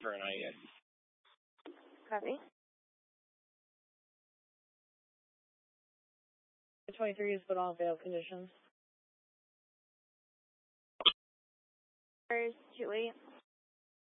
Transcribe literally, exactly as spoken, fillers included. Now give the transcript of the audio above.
for an I E A. Copy. twenty-three is put on fail conditions. Two eight.